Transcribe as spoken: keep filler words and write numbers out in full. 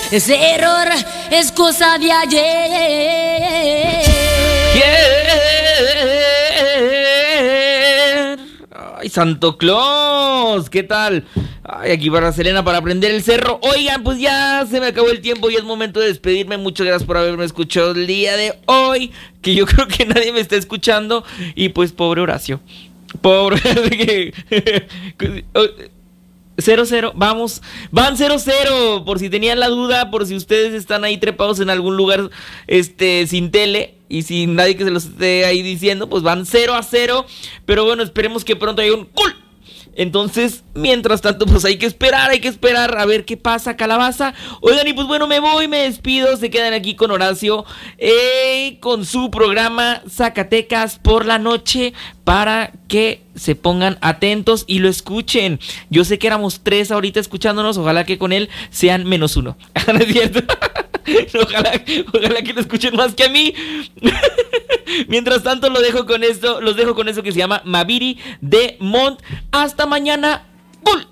ese error es cosa de ayer. Ay, Santo Claus, ¿qué tal? Ay, aquí para Selena para prender el cerro. Oigan, pues ya se me acabó el tiempo y es momento de despedirme. Muchas gracias por haberme escuchado el día de hoy, que yo creo que nadie me está escuchando. Y pues pobre Horacio, pobre cero cero, vamos, van cero cero, por si tenían la duda, por si ustedes están ahí trepados en algún lugar este sin tele y sin nadie que se los esté ahí diciendo, pues van cero a cero, pero bueno, esperemos que pronto haya un gol. Entonces, mientras tanto, pues hay que esperar, hay que esperar a ver qué pasa, Calabaza. Oigan, y pues bueno, me voy, me despido, se quedan aquí con Horacio, eh, con su programa Zacatecas por la noche, para que se pongan atentos y lo escuchen. Yo sé que éramos tres ahorita escuchándonos, ojalá que con él sean menos uno. ¿No es cierto? Ojalá, ojalá que lo escuchen más que a mí. Mientras tanto, lo dejo con esto, los dejo con eso que se llama Maviri de Mont. Hasta mañana. ¡Gol!